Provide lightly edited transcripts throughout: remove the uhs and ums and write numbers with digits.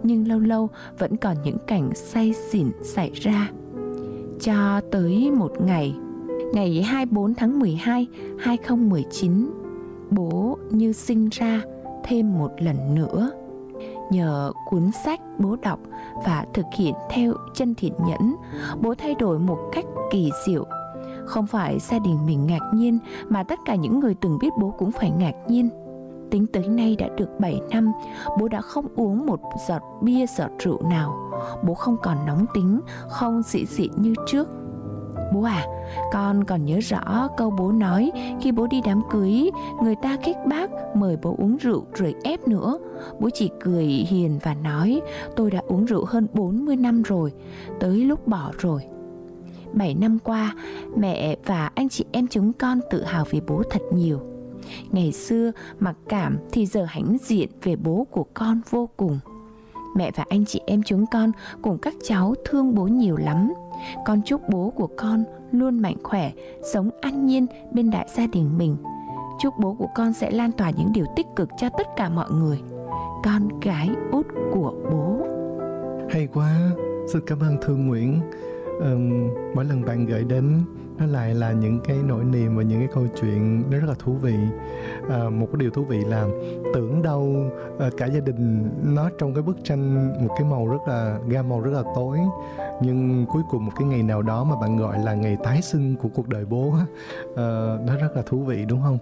nhưng lâu lâu vẫn còn những cảnh say xỉn xảy ra. Cho tới một ngày 24 tháng 12, 2019, bố như sinh ra thêm một lần nữa. Nhờ cuốn sách bố đọc và thực hiện theo chân thiện nhẫn, bố thay đổi một cách kỳ diệu. Không phải gia đình mình ngạc nhiên, mà tất cả những người từng biết bố cũng phải ngạc nhiên. Tính tới nay đã được 7 năm, bố đã không uống một giọt bia, giọt rượu nào. Bố không còn nóng tính, không dị dị như trước. Bố à, con còn nhớ rõ câu bố nói khi bố đi đám cưới, người ta khích bác mời bố uống rượu rồi ép nữa. Bố chỉ cười hiền và nói, tôi đã uống rượu hơn 40 năm rồi, tới lúc bỏ rồi. 7 năm qua, mẹ và anh chị em chúng con tự hào về bố thật nhiều. Ngày xưa mặc cảm thì giờ hãnh diện về bố của con vô cùng. Mẹ và anh chị em chúng con cùng các cháu thương bố nhiều lắm. Con chúc bố của con luôn mạnh khỏe, sống an nhiên bên đại gia đình mình. Chúc bố của con sẽ lan tỏa những điều tích cực cho tất cả mọi người. Con gái út của bố. Hay quá, xin cảm ơn Thương Nguyễn. Mỗi lần bạn gửi đến nó lại là những cái nỗi niềm và những cái câu chuyện nó rất là thú vị. Một cái điều thú vị là tưởng đâu cả gia đình nó trong cái bức tranh một cái màu rất là gam màu rất là tối, nhưng cuối cùng một cái ngày nào đó mà bạn gọi là ngày tái sinh của cuộc đời bố, nó rất là thú vị, đúng không?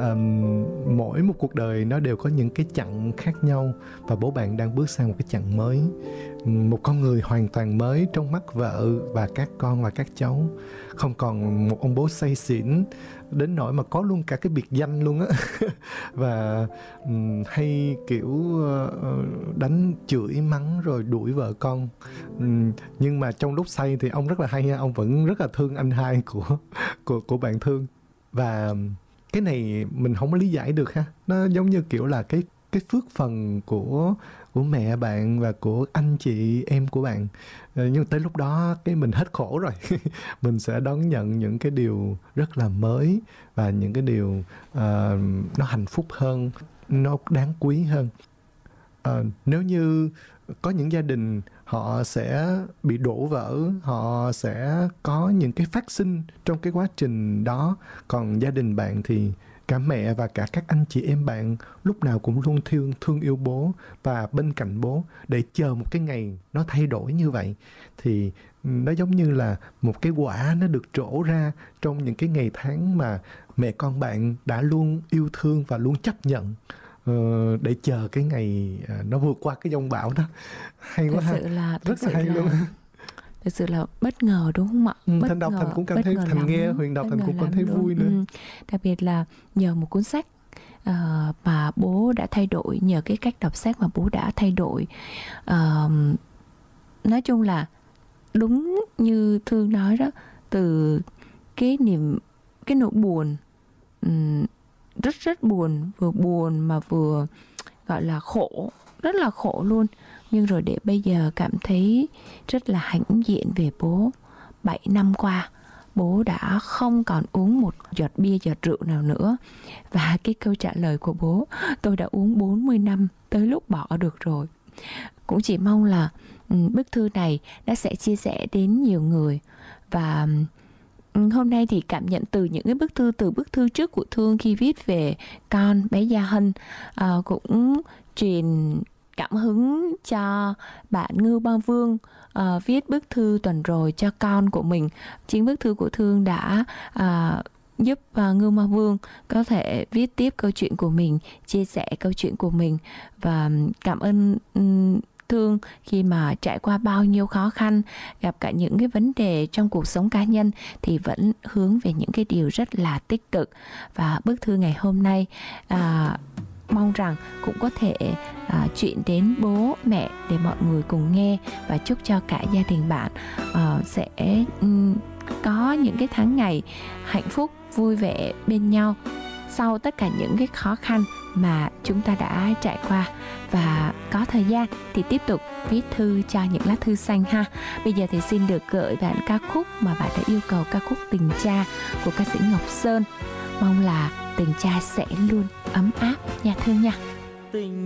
Mỗi một cuộc đời nó đều có những cái chặng khác nhau, và bố bạn đang bước sang một cái chặng mới, một con người hoàn toàn mới trong mắt vợ và các con và các cháu. Không còn một ông bố say xỉn đến nỗi mà có luôn cả cái biệt danh luôn á và hay kiểu đánh chửi mắng rồi đuổi vợ con. Nhưng mà trong lúc say thì ông rất là hay ha, ông vẫn rất là thương anh hai của bạn Thương. Và cái này mình không có lý giải được ha, nó giống như kiểu là cái phước phần của mẹ bạn và của anh chị em của bạn. Nhưng tới lúc đó cái mình hết khổ rồi mình sẽ đón nhận những cái điều rất là mới và những cái điều nó hạnh phúc hơn, nó đáng quý hơn. Nếu như có những gia đình họ sẽ bị đổ vỡ, họ sẽ có những cái phát sinh trong cái quá trình đó, còn gia đình bạn thì cả mẹ và cả các anh chị em bạn lúc nào cũng luôn thương yêu bố và bên cạnh bố để chờ một cái ngày nó thay đổi như vậy. Thì nó giống như là một cái quả nó được trổ ra trong những cái ngày tháng mà mẹ con bạn đã luôn yêu thương và luôn chấp nhận để chờ cái ngày nó vượt qua cái giông bão đó. Hay quá ha. Rất là hay luôn. Thực sự là bất ngờ, đúng không ạ? Thành đọc Thành cũng cảm thấy, Thành nghe Huyền đọc Thành cũng cảm thấy vui nữa. Đặc biệt là nhờ một cuốn sách mà bố đã thay đổi, nhờ cái cách đọc sách mà bố đã thay đổi. Nói chung là đúng như Thương nói đó, từ cái nỗi buồn, rất buồn, vừa buồn mà vừa gọi là khổ, rất là khổ luôn. Nhưng rồi để bây giờ cảm thấy rất là hãnh diện về bố. 7 năm qua, bố đã không còn uống một giọt bia, giọt rượu nào nữa. Và cái câu trả lời của bố, tôi đã uống 40 năm, tới lúc bỏ được rồi. Cũng chỉ mong là bức thư này nó sẽ chia sẻ đến nhiều người. Và hôm nay thì cảm nhận từ những cái bức thư, từ bức thư trước của Thương khi viết về con bé Gia Hân, cũng truyền cảm hứng cho bạn Ngưu Ba Vương viết bức thư tuần rồi cho con của mình. Chính bức thư của Thương đã giúp Ngưu Ma Vương có thể viết tiếp câu chuyện của mình, chia sẻ câu chuyện của mình. Và cảm ơn Thương khi mà trải qua bao nhiêu khó khăn, gặp cả những cái vấn đề trong cuộc sống cá nhân thì vẫn hướng về những cái điều rất là tích cực. Và bức thư ngày hôm nay mong rằng cũng có thể chuyện đến bố mẹ để mọi người cùng nghe, và chúc cho cả gia đình bạn sẽ có những cái tháng ngày hạnh phúc vui vẻ bên nhau sau tất cả những cái khó khăn mà chúng ta đã trải qua. Và có thời gian thì tiếp tục viết thư cho những lá thư xanh ha. Bây giờ thì xin được gửi bạn ca khúc mà bạn đã yêu cầu, ca khúc Tình Cha của ca sĩ Ngọc Sơn. Mong là tình cha sẽ luôn ấm áp nha Thương nha. Tình